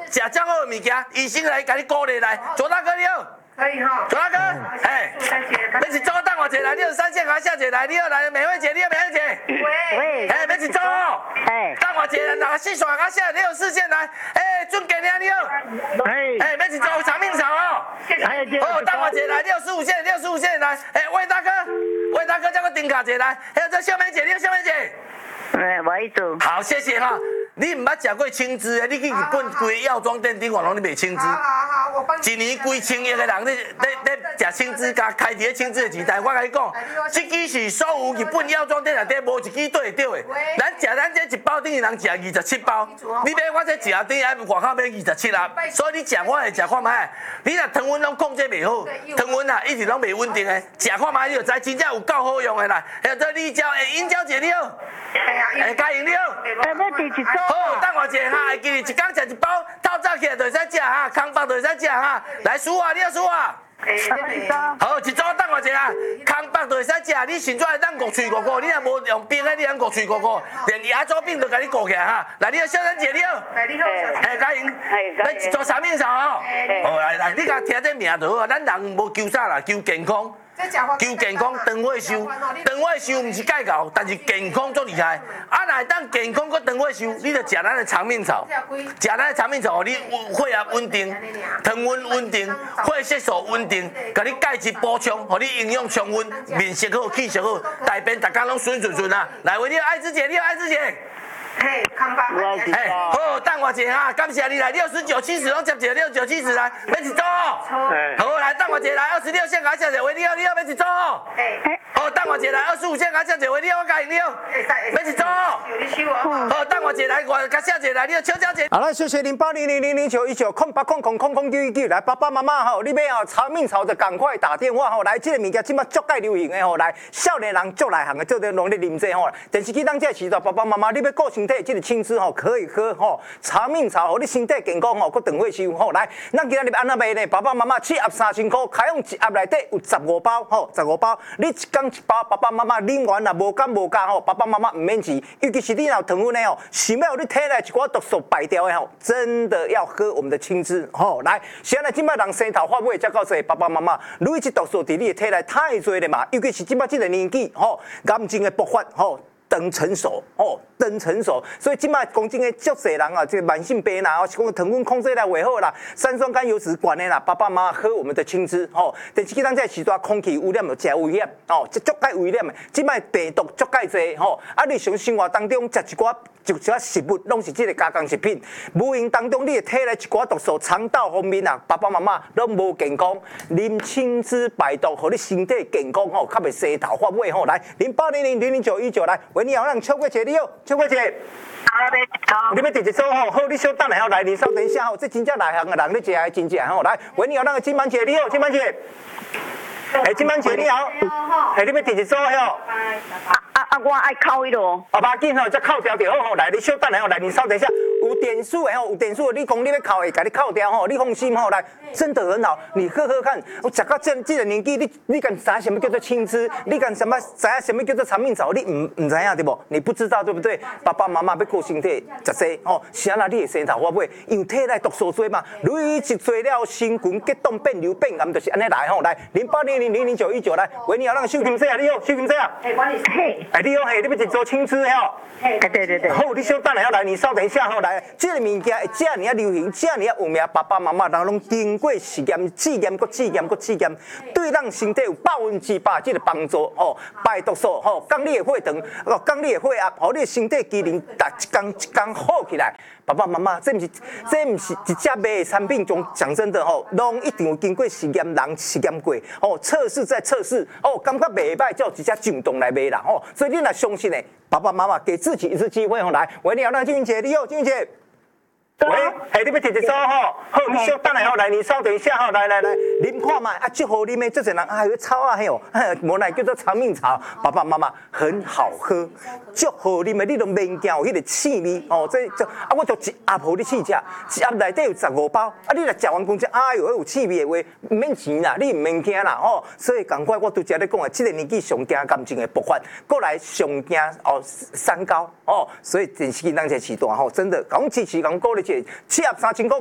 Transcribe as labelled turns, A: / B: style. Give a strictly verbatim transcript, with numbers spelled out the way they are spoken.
A: 食这好的物件，医生来给你鼓励来。左大哥你好。
B: 可以哈。
A: 左大哥，哎，要是做等我一下来，你有三线还下一来，你好来，美惠姐，你好美惠姐。
B: 喂。
A: 哎，要是做哦。
C: 哎。
A: 等我一下，哪个四线还下，你有四线来。哎，俊杰你好，你好。
C: 哎。
A: 哎，要是做长命草哦。
C: 哎，
A: 哦，等我一下来，你有十五线，你有十五线来。哎，魏大哥，魏大哥叫我顶卡姐来。还有这秀梅姐，你好秀梅姐。
C: 哎，不好意思。
A: 好，谢谢哈。你唔捌食过青汁的，你去日本规药妆店顶，我拢你卖青汁。
B: 好好好，我帮你。
A: 一年几千亿的人咧咧咧食青汁，加开伫咧青汁的钱，但我甲你讲，这支是所有日本药妆店内底无一支对得到的。咱食咱这一包等于人食二十七包，你买我这食等于外口买二十七啊。所以你食我会食看卖，你若糖分拢控制袂好，糖分啊一直拢袂稳定的，食看卖你就知真正有够好用的啦。还有这丽椒，哎，英娇姐你好，哎，嘉莹你好。
C: 哎，要第一组。
A: 好，等我一下哈，会记你一工食一包，透早起来就会使食哈，空腹就会使食哈。来，叔啊，你好，叔啊。好，一组等我一下，空腹就会使食，你先做来当顾喙顾顾，你若无用冰的，你通顾喙顾顾，连牙周病都甲你顾起来哈。来，你好，小珊姐你好。
B: 哎，你好，
A: 哎，嘉莹，来做三面茶哦。好，来来，你甲听这名就好啊，咱人无求啥啦，求健康。求健康，长火寿，长火寿唔是介高，但是健康足厉害。啊，若当健康佮长火寿，你就食咱的长命草，食咱的长命草，你血压稳定，糖分稳定，血色素稳定，甲你钙质补充，互你营养充分，面色好，气色好，大便逐工拢顺顺顺啊！来，为你爱之姐，你好，爱之姐。
B: 嘿，康巴。
A: 哎，好，等我一下哈，感谢你来，六十九七十拢接一，六九七十来，要一组。好，来，等我一下来，二十六线甲接一位，你好，你好，要一组。好，等我一下来，二十五线甲接一位，你好，我嘉莹你好，要一组。好，等我一下来，我甲下一来，你好，秋娇姐。
D: 好了，谢谢零八零零零零九一九空八空空空空九一九，来爸爸妈妈吼，你要啊长命草就赶快打电话吼，来这个物件即马足介流行的吼，来少年人足内行的，做在拢咧啉这吼，电视机当这时代，爸爸妈妈你要顾身体，这个青汁吼可以喝吼，长命草，互你身体健康吼，佮长火寿吼，来，咱今日安怎卖呢？爸爸妈妈七盒三千块，开放一盒内底有十五包吼，十五包，你一工一包，爸爸妈妈啉完啦，无甘无加吼，爸爸妈妈唔免钱，尤其是你若糖分的吼，想要你体内一寡毒素排掉的吼，真的要喝我们的青汁吼，来，现在今摆人生头发尾才到这，爸爸妈妈，累积毒素伫你的体内太多了嘛，尤其是今摆这个年纪吼，癌症的爆发吼。等成熟哦，等成熟，所以今麦讲真诶，足侪人啊，这个慢性病啦，哦，讲糖分控制来袂好啦，三酸甘油脂管的啦，爸爸妈妈喝我们的青汁哦。但是当这时段空气污染就真危险哦，这足介危险的，今麦病毒足介侪吼，啊，日常生活当中食一寡就一寡食物，拢是这个加工食品，无形当中你的体内一寡毒素，肠道方面啊，爸爸妈妈拢无健康，啉青汁排毒，互你身体健康吼，较袂生头发尾吼。来，零八零零零零九一九来。你好，让秋桂姐你好，秋桂姐，好，你要直接说吼，好，你稍等下来，你稍等一下吼，这真正内行的人，你食还真正吼，来，喂，你好，那个金曼姐你好，金曼姐，哎，金曼姐你好，哎，你要直接说吼，
C: 啊啊啊，我爱扣伊咯，
D: 啊，把紧吼，再扣掉就好吼，来，你稍等下来，你稍等一下，有点数的吼，有点数的，你讲你要扣的，给你扣掉吼，你放心吼，来，真的很好，你喝喝看，我食到这这个年纪，你你敢知什么叫做青汁？你敢什么知影什么叫做长命草？你唔唔知影对不？你不知道对不对？爸爸妈妈要顾身体，食这哦，是安那你会生头发尾，因为体内毒素多嘛，累积做了，身群结冻变流变癌，就是安尼来吼。来，零八零零零零九一九来，喂，你好，那个秀琴姐啊，你好，秀琴姐啊，
B: 哎，管理师，
D: 哎，你好，嘿，你要一做青汁吼？
C: 哎，对对对。
D: 好，你稍等下来，你稍等一下吼，来，这个物件这尔啊流行，这尔啊有名，爸爸妈妈人拢经过实验。试验、搁试验、搁试验，对咱身体有百分之百这个帮助吼，排毒素吼，降你的血糖，哦，降你的血压，互你的身体机能逐一工一工好起来。爸爸妈妈，这不是这不是一只卖的产品中，讲真的吼，拢一定有经过实验，人实验过，哦，测试再测试，哦，感觉袂歹，才有直接上当来卖啦，吼，所以你若相信的，爸爸妈妈给自己一次机会吼，来，喂，你好，那金云姐，你好，金云姐。喂，嘿，你要直接说吼，好，你稍等下吼，来，你稍等一下吼，来来来，啉看嘛，啊，最好啉的，这些人啊，有草啊，嘿哦，无奈叫做长命草，爸爸妈妈很好喝，最好啉的，你都免惊有迄个气味哦，这这啊，我就一盒互你试食，一盒内底有十五包，啊，你若食完讲只，哎呦，有气味的话，唔免钱啦，你唔免惊啦，吼，所以赶快我拄则咧讲的，这个年纪上惊感情的爆发，过来上惊哦三高哦，所以电视机当这时段吼，真的讲支持讲鼓励。七盒三千块。